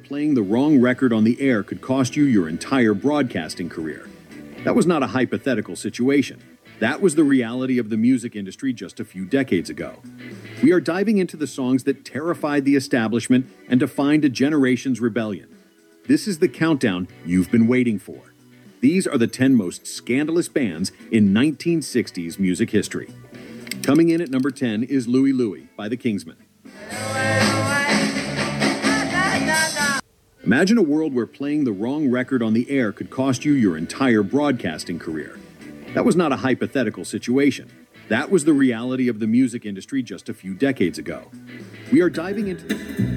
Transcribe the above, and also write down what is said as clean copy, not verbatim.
playing the wrong record on the air could cost you your entire broadcasting career. That was not a hypothetical situation. That was the reality of the music industry just a few decades ago. We are diving into the songs that terrified the establishment and defined a generation's rebellion. This is the countdown you've been waiting for. These are the 10 most scandalous bands in 1960s music history. Coming in at number 10 is Louie Louie by the Kingsmen. Imagine a world where playing the wrong record on the air could cost you your entire broadcasting career. That was not a hypothetical situation. That was the reality of the music industry just a few decades ago. We are diving into